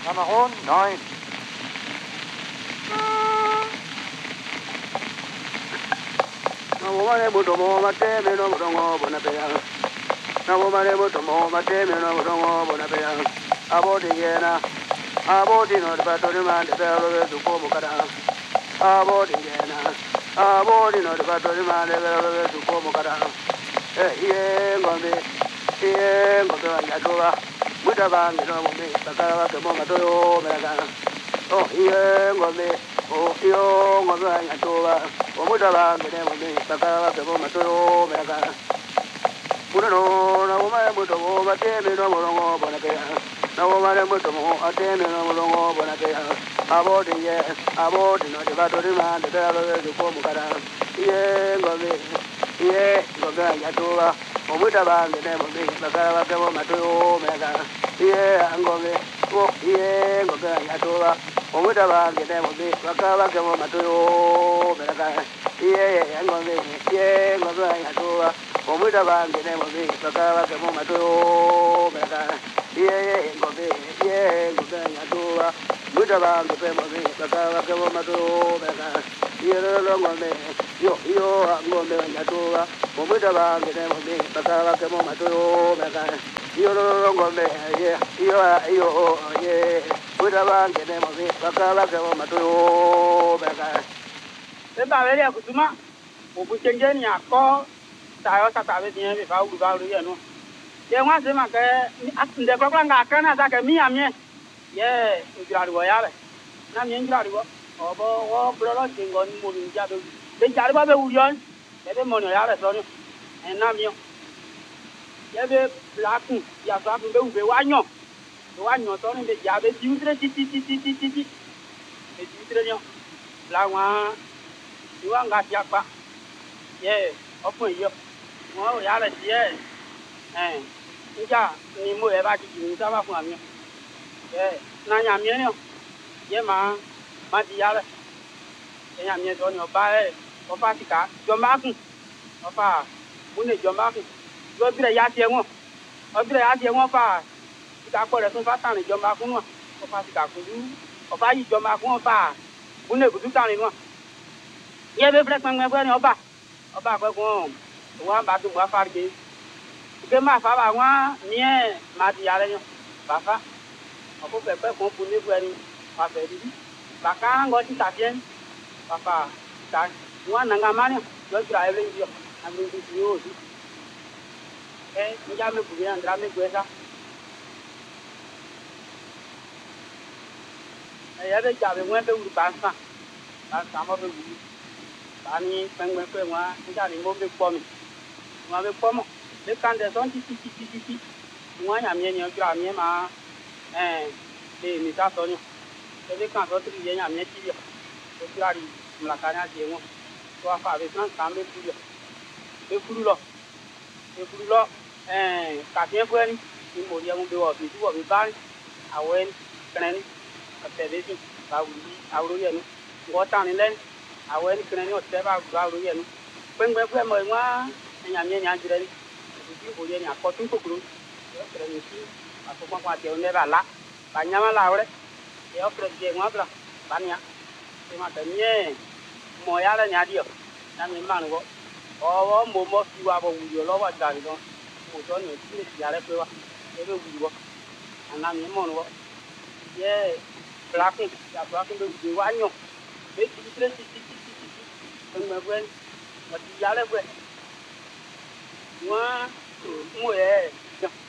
Cameroon 9. Nawomare butomo mate meno mutongo bonapeya. Nawomare butomo mate meno mutongo bonapeya. Abodi yena. Abodi no de batori man de belo de ko mukara. Abodi yena. Abodi no de batori man de belo de ko mukara. Ye ngombe. Ye ngombe wanyadoa. Mutaba mino mumbe bakara ke mo matoyo meraga. Oh ye ngombe. Oh yo ngombe wanyadoa. Omutaba ngene mumbe bakara ke mo matoyo meraga. Purano na umare mutomo bateme no morongo bonakea. Na umare mutomo ateme no morongo bonakea. Abodi no de batori man de belo de ko mukara. Ye ngombe wanyadoa. Omutaba ngene mumbe bakara ke mo matoyo meraga. Ngombe wanyadoa. Omutaba ngene mumbe bakara ke mo matoyo meraga. Ngombe wanyadoa. Omuda bange ne mbe bakaba ke mo mato beka ngombe nyadoa muda bange pe mbe bakaba ke mo mato beka lo ngombe ngombe nyadoa omuda bange ne mbe bakaba ke mo mato beka lo ngombe muda bange ne mbe bakaba ke mo mato beka ba vele kutuma obuchengeni yako tayo satabe bien be ba ulu ye no ye nwa se ma ke nde kokla nga kana za ke mi amie ye njira ro ya le na mi njira ro obo wo brolo jingo ni mo ni ja be jare ba be urion be be mo no ya le so ni na mi ye be blaku ya so abu be ube wa nyo so ni be ja be diutre ti be diutre nyo la wa iwa nga ti apa ye opun yo wọ́n yà rẹ̀ díẹ̀ níjà ni mo yẹ bá ti jù ní sábà fún àmì n'anya mi ni yẹ máa di yà rẹ̀ ẹ̀yà mi sọ ni ọba ẹ̀ ọba ti kà jọba kùn ọba múnẹ̀ jọba kùn lọ́bìrẹ̀ yà tiẹ̀ wọ́n fà ìka kọ́ rẹ̀ tún fà tàn ní jọba kùn náà ọba ti kà kùn ọba yìí jọba kùn ọba múnẹ̀ kùtù tàn ní náà yẹ bẹ fẹ́ pẹ́ńpẹ́ ni ọba pẹ́kun wọ́n bá dùn wọ́n fari gbé gbé má fa bá wọ́n miẹ́ má di yàrá yẹn bàfà ọ̀pọ̀ pẹ̀pẹ́ kún fún níbu ẹni wàfẹ́ dídí bàkà ńgọ́ ti tàfíẹ́ bàfà ta wọ́n nàngà má ní lọ́jọ́ ayé lé yọ àmì ìdí yóò di níjà mi bùrẹ́ àǹdrà mi gbé sá ẹ̀yẹ́ bẹ jà bẹ wọ́n bẹ wùdú bá ń sàn mọ́ bẹ wùdú bani pẹ́ńpẹ́ńpẹ́ wọn níjà ni mo bẹ kpọ́ mi wọn bẹ kpọ́ mọ́ bẹ kàn dẹ̀ sọ́n títí wọn yà miẹ́ ni ọjọ́ àmiẹ́ máa lè nìta sọ ni bẹ kàn sọ́ tìrì yẹ yà miẹ́ tì yẹ ọjọ́ àrí mùlàkà ní àjẹ wọn tó wà fà bẹ kàn bẹ furu lọ kàfíẹ́ fún ẹni ni mo yẹ mo bẹ wọ̀ bí wọ̀ bí bá àwọ̀ ẹni kẹrẹ́ ni ọ̀tẹ̀ bẹ sùn àwòrán yẹ ni ngọ́ tàn ní lẹ́nu àwọn ẹni kẹrẹ ní ọ̀sẹ̀ bá gba orí ẹnu pẹ́ńpẹ́ńpẹ́ mọ̀ wọ́n ẹ̀yàn mi ẹni àjẹrẹ́ ní ìdí òye ní àkọ́tún kòkòrò ẹ̀yọ́ ní sí àtúpọ̀pọ̀ àti ẹ̀hún nẹ́bà lá bànyámá la wẹ́rẹ́ ẹ̀yọ́ fẹ̀rẹ̀ di ẹ̀wọ̀n abúlà bàníyà ẹ̀ máa tẹ̀ ní ẹ̀ mọ̀ ya lẹ́ ní adìyẹ yàmi máa nìwọ́ ọwọ́ mọ̀ mọ́ fi wa bọ̀ wùyọ̀ lọ́wọ́ àti àrí lọ mọ̀ tọ́ ní ẹ̀sìn lè fi àrẹ́ pé wa ẹ̀ bẹ́ wùyọ̀ ànàmì mọ̀ nìwọ́ yẹ blakun yàtọ̀ akun bẹ́ wùyọ̀ wá yàn bẹ́ títí pẹ́ńpẹ́ńpẹ́ ọ̀tí yàrá gbẹ wọ́n mú ẹ̀